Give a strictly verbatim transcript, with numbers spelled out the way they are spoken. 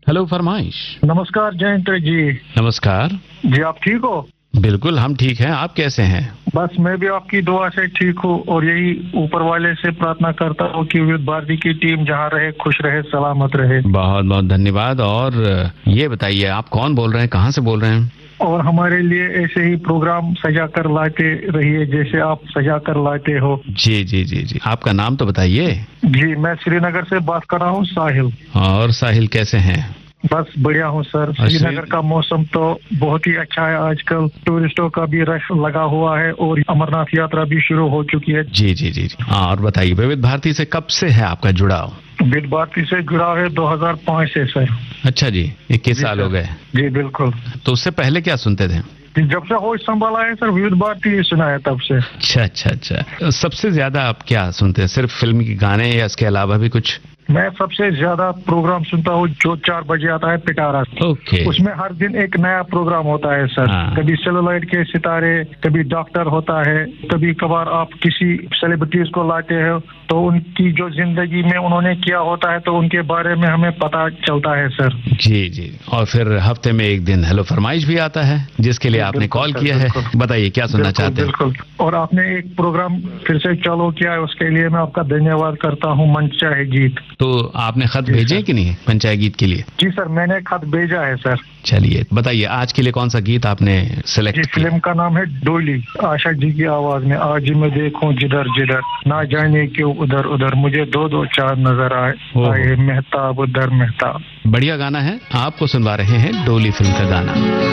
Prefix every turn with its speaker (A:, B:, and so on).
A: Hello फरमाइश।
B: नमस्कार जयंत जी।
A: नमस्कार
B: जी आप ठीक हो?
A: बिल्कुल हम ठीक हैं, आप कैसे हैं?
B: बस मैं भी आपकी दुआ से ठीक हूँ और यही ऊपर वाले से प्रार्थना करता हूँ कि विविध भारती की टीम जहाँ रहे खुश रहे सलामत रहे।
A: बहुत बहुत धन्यवाद। और ये बताइए आप कौन बोल रहे हैं, कहाँ से बोल रहे हैं?
B: और हमारे लिए ऐसे ही प्रोग्राम सजा कर लाते रहिए जैसे आप सजा कर लाते हो।
A: जी जी जी जी आपका नाम तो बताइए।
B: जी मैं श्रीनगर से बात कर रहा हूँ, साहिल।
A: और साहिल कैसे हैं?
B: बस बढ़िया हूँ सर।
A: और श्री-
B: श्रीनगर का मौसम तो बहुत ही अच्छा है, आजकल टूरिस्टों का भी रश लगा हुआ है और अमरनाथ यात्रा भी शुरू हो चुकी है।
A: जी जी जी जी हाँ, और बताइए विविध भारती से कब से है आपका जुड़ाव?
B: विविध भारती से जुड़ा है दो हज़ार पाँच से सर।
A: अच्छा जी, इक्कीस
B: जी
A: साल
B: सर।
A: हो गए।
B: जी बिल्कुल।
A: तो उससे पहले क्या सुनते थे?
B: जब से होश संभाला है सर विविध भारती ही सुना है तब से।
A: अच्छा अच्छा अच्छा सबसे ज्यादा आप क्या सुनते हैं, सिर्फ फिल्म के गाने या इसके अलावा भी कुछ?
B: मैं सबसे ज्यादा प्रोग्राम सुनता हूँ जो चार बजे आता है पिटारा।
A: ओके।
B: उसमें हर दिन एक नया प्रोग्राम होता है सर।
A: हाँ।
B: कभी सेलुलाइट के सितारे, कभी डॉक्टर होता है, कभी कभार आप किसी सेलिब्रिटीज को लाते हो तो उनकी जो जिंदगी में उन्होंने किया होता है तो उनके बारे में हमें पता चलता है सर।
A: जी जी और फिर हफ्ते में एक दिन हेलो फरमाइश भी आता है जिसके लिए आपने
B: बिल्कुल
A: कॉल
B: सर,
A: किया है।
B: बिल्कुल।
A: बताइए क्या सुनना
B: बिल्कुल,
A: चाहते हैं?
B: बिल्कुल। और आपने एक प्रोग्राम फिर से चालू किया है उसके लिए मैं आपका धन्यवाद करता हूँ, मन चाहे गीत।
A: तो आपने खत
B: जी
A: भेजे
B: सर।
A: कि नहीं पंचायत गीत के लिए?
B: जी सर मैंने खत भेजा है सर।
A: चलिए बताइए आज के लिए कौन सा गीत आपने
B: जी
A: सिलेक्ट किया?
B: फिल्म का नाम है डोली, आशा जी की आवाज में। आज मैं देखूं जिधर जिधर, ना जाने क्यों उधर उधर, मुझे दो दो चार नजर आए
A: ओहो।
B: आए मेहताब उधर मेहताब।
A: बढ़िया गाना है, आपको सुनवा रहे हैं डोली फिल्म का गाना।